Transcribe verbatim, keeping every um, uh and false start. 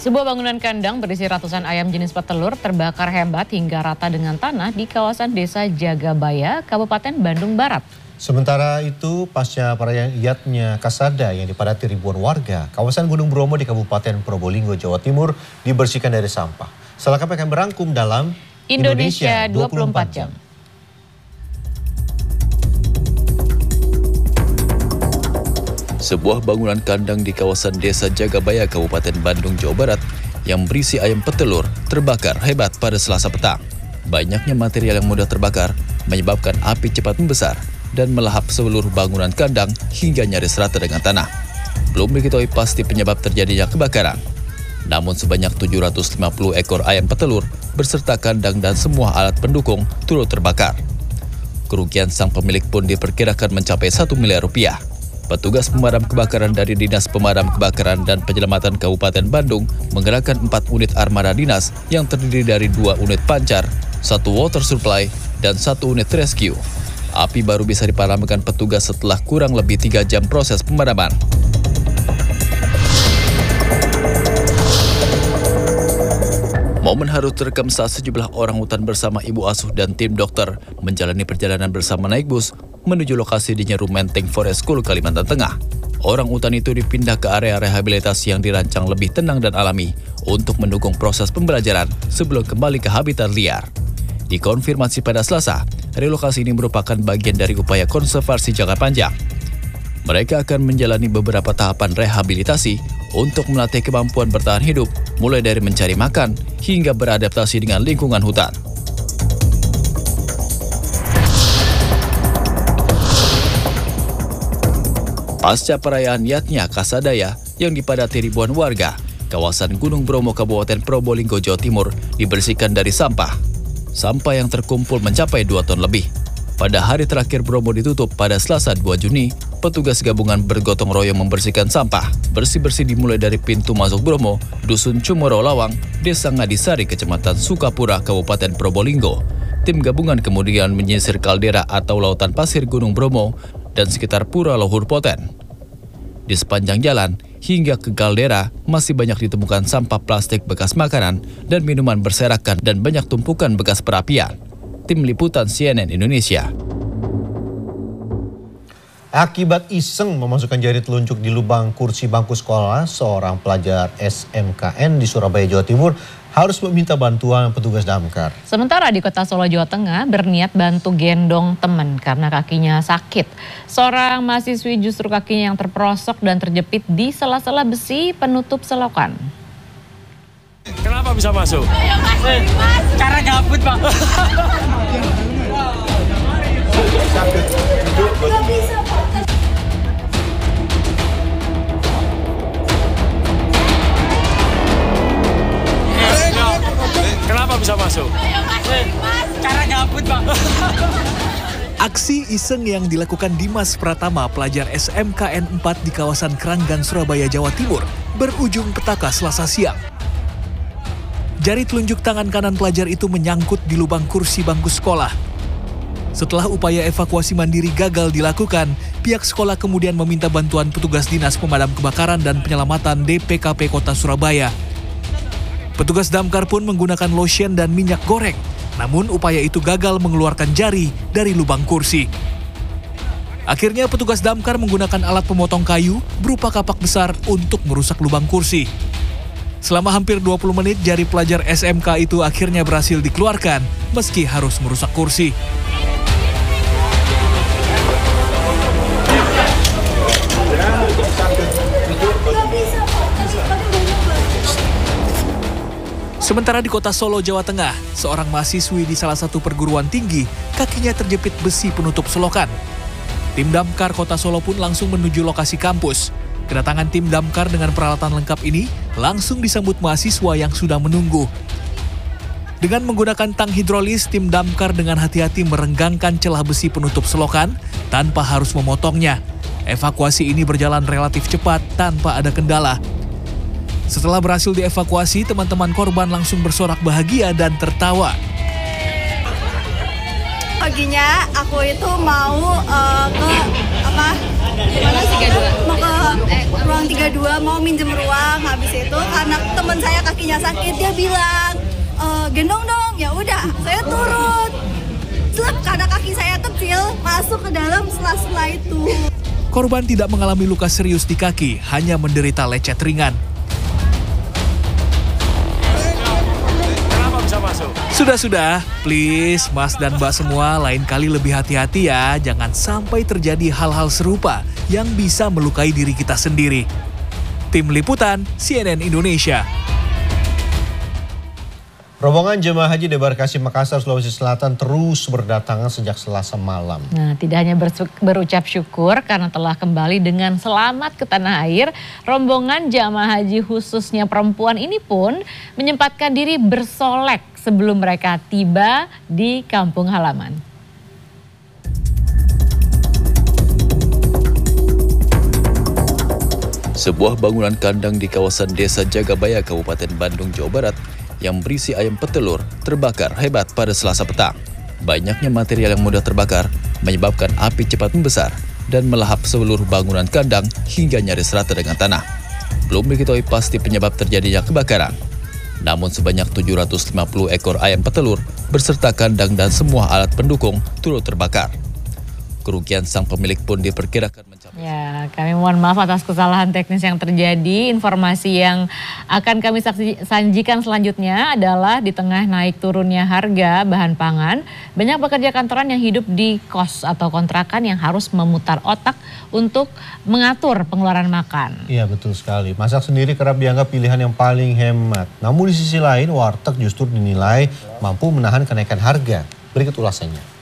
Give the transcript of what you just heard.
Sebuah bangunan kandang berisi ratusan ayam jenis petelur terbakar hebat hingga rata dengan tanah di kawasan Desa Jagabaya, Kabupaten Bandung Barat. Sementara itu, pasca perayaan Kasada yang dipadati ribuan warga, kawasan Gunung Bromo di Kabupaten Probolinggo, Jawa Timur dibersihkan dari sampah. Selengkapnya akan berangkum dalam Indonesia dua puluh empat jam. Sebuah bangunan kandang di kawasan Desa Jagabaya, Kabupaten Bandung, Jawa Barat yang berisi ayam petelur terbakar hebat pada Selasa petang. Banyaknya material yang mudah terbakar menyebabkan api cepat membesar dan melahap seluruh bangunan kandang hingga nyaris rata dengan tanah. Belum diketahui pasti penyebab terjadinya kebakaran. Namun sebanyak tujuh ratus lima puluh ekor ayam petelur beserta kandang dan semua alat pendukung turut terbakar. Kerugian sang pemilik pun diperkirakan mencapai satu miliar rupiah. Petugas pemadam kebakaran dari Dinas Pemadam Kebakaran dan Penyelamatan Kabupaten Bandung menggerakkan empat unit armada dinas yang terdiri dari dua unit pancar, satu water supply, dan satu unit rescue. Api baru bisa dipadamkan petugas setelah kurang lebih tiga jam proses pemadaman. Momen haru terekam saat sejumlah orang hutan bersama ibu asuh dan tim dokter menjalani perjalanan bersama naik bus menuju lokasi di Nyeru Menteng Forest School, Kalimantan Tengah. Orang hutan itu dipindah ke area rehabilitasi yang dirancang lebih tenang dan alami untuk mendukung proses pembelajaran sebelum kembali ke habitat liar. Dikonfirmasi pada Selasa, relokasi ini merupakan bagian dari upaya konservasi jangka panjang. Mereka akan menjalani beberapa tahapan rehabilitasi untuk melatih kemampuan bertahan hidup, mulai dari mencari makan hingga beradaptasi dengan lingkungan hutan. Pasca perayaan Yatnya Kasadaya yang dipadati ribuan warga, kawasan Gunung Bromo, Kabupaten Probolinggo, Jawa Timur dibersihkan dari sampah. Sampah yang terkumpul mencapai dua ton lebih. Pada hari terakhir Bromo ditutup pada Selasa dua Juni, petugas gabungan bergotong royong membersihkan sampah. Bersih-bersih dimulai dari pintu masuk Bromo, Dusun Cumoro Lawang, Desa Ngadisari, Kecamatan Sukapura, Kabupaten Probolinggo. Tim gabungan kemudian menyisir kaldera atau lautan pasir Gunung Bromo dan sekitar Pura Lohur Poten. Di sepanjang jalan hingga ke kaldera masih banyak ditemukan sampah plastik bekas makanan dan minuman berserakan dan banyak tumpukan bekas perapian. Tim Liputan C N N Indonesia. Akibat iseng memasukkan jari telunjuk di lubang kursi bangku sekolah, seorang pelajar S M K N di Surabaya, Jawa Timur harus meminta bantuan petugas damkar. Sementara di Kota Solo, Jawa Tengah berniat bantu gendong teman karena kakinya sakit. Seorang mahasiswi justru kakinya yang terperosok dan terjepit di sela-sela besi penutup selokan. Kenapa bisa masuk? Ayo mas, eh, mas. Karena gabut, Pak. Gak bisa, Pak. Kenapa bisa masuk? Ayo mas, eh, mas. Karena gabut, Pak. Aksi iseng yang dilakukan Dimas Pratama, pelajar S M K N empat di kawasan Kranggan, Surabaya, Jawa Timur, berujung petaka Selasa siang. Jari telunjuk tangan kanan pelajar itu menyangkut di lubang kursi bangku sekolah. Setelah upaya evakuasi mandiri gagal dilakukan, pihak sekolah kemudian meminta bantuan petugas Dinas Pemadam Kebakaran dan Penyelamatan D P K P Kota Surabaya. Petugas damkar pun menggunakan lotion dan minyak goreng, namun upaya itu gagal mengeluarkan jari dari lubang kursi. Akhirnya petugas damkar menggunakan alat pemotong kayu berupa kapak besar untuk merusak lubang kursi. Selama hampir dua puluh menit, jari pelajar S M K itu akhirnya berhasil dikeluarkan meski harus merusak kursi. Sementara di Kota Solo, Jawa Tengah, seorang mahasiswi di salah satu perguruan tinggi kakinya terjepit besi penutup selokan. Tim damkar Kota Solo pun langsung menuju lokasi kampus. Kedatangan tim damkar dengan peralatan lengkap ini langsung disambut mahasiswa yang sudah menunggu. Dengan menggunakan tang hidrolis, tim damkar dengan hati-hati merenggangkan celah besi penutup selokan tanpa harus memotongnya. Evakuasi ini berjalan relatif cepat tanpa ada kendala. Setelah berhasil dievakuasi, teman-teman korban langsung bersorak bahagia dan tertawa. Paginya aku itu mau uh, ke apa Mana tiga dua? Mau ke ruang tiga dua, mau minjem ruang. Habis itu karena teman saya kakinya sakit, dia bilang, e, gendong dong. Ya udah, saya turun. Selap karena kaki saya kecil, masuk ke dalam sela-sela itu. Korban tidak mengalami luka serius di kaki, hanya menderita lecet ringan. Kenapa bisa masuk? Sudah-sudah, please Mas dan Mbak semua lain kali lebih hati-hati ya. Jangan sampai terjadi hal-hal serupa yang bisa melukai diri kita sendiri. Tim Liputan C N N Indonesia. Rombongan jemaah haji debarkasi Makassar, Sulawesi Selatan terus berdatangan sejak Selasa malam. Nah, tidak hanya bersu- berucap syukur karena telah kembali dengan selamat ke tanah air, rombongan jamaah haji khususnya perempuan ini pun menyempatkan diri bersolek sebelum mereka tiba di kampung halaman. Sebuah bangunan kandang di kawasan Desa Jagabaya, Kabupaten Bandung, Jawa Barat yang berisi ayam petelur terbakar hebat pada Selasa petang. Banyaknya material yang mudah terbakar menyebabkan api cepat membesar dan melahap seluruh bangunan kandang hingga nyaris rata dengan tanah. Belum diketahui pasti penyebab terjadinya kebakaran. Namun sebanyak tujuh ratus lima puluh ekor ayam petelur beserta kandang dan semua alat pendukung turut terbakar. Kerugian sang pemilik pun diperkirakan mencapai... Ya, kami mohon maaf atas kesalahan teknis yang terjadi. Informasi yang akan kami saksi, sajikan selanjutnya adalah di tengah naik turunnya harga bahan pangan, banyak pekerja kantoran yang hidup di kos atau kontrakan yang harus memutar otak untuk mengatur pengeluaran makan. Iya betul sekali, masak sendiri kerap dianggap pilihan yang paling hemat. Namun di sisi lain warteg justru dinilai mampu menahan kenaikan harga. Berikut ulasannya.